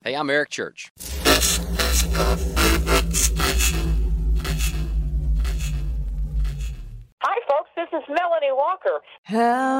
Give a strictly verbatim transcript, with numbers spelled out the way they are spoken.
Hey, I'm Eric Church. Hi, folks. This is Melanie Walker. How